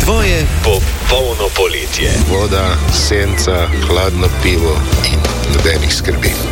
Tvoje popolno poletje. Voda, senca, hladno pivo in nobenih skrbi.